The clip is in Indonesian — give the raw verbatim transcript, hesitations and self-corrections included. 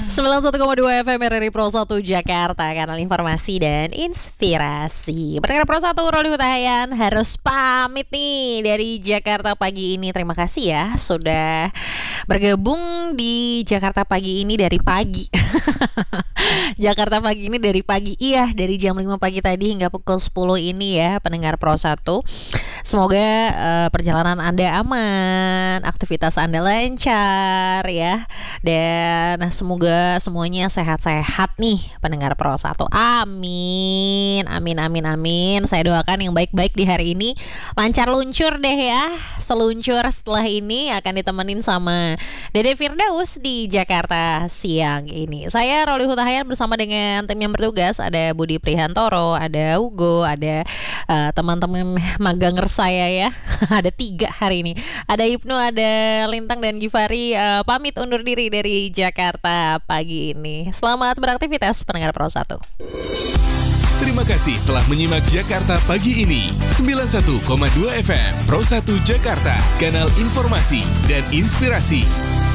sembilan puluh satu koma dua F M R R I Pro satu Jakarta, kanal informasi dan inspirasi. Pendengar Pro satu, Roli Hutahayan harus pamit nih dari Jakarta pagi ini. Terima kasih ya sudah bergabung di Jakarta pagi ini dari pagi. Jakarta pagi ini dari pagi, iya dari jam lima pagi tadi hingga pukul sepuluh ini ya pendengar Pro satu. Semoga uh, perjalanan Anda aman, aktivitas Anda lancar ya. Dan semoga semuanya sehat-sehat nih pendengar Pro satu. Amin. Amin amin amin. Saya doakan yang baik-baik di hari ini. Lancar luncur deh ya. Seluncur setelah ini akan ditemenin sama Dede Firdaus di Jakarta siang ini. Saya Roli Hutahayan bersama dengan tim yang bertugas. Ada Budi Prihantoro, ada Ugo, ada uh, teman-teman magang saya ya. Ada tiga hari ini. Ada Ibnu, ada Lintang dan Givari. uh, Pamit undur diri dari Jakarta pagi ini. Selamat beraktivitas pendengar Pro satu. Terima kasih telah menyimak Jakarta pagi ini. sembilan puluh satu koma dua F M Pro satu Jakarta, kanal informasi dan inspirasi.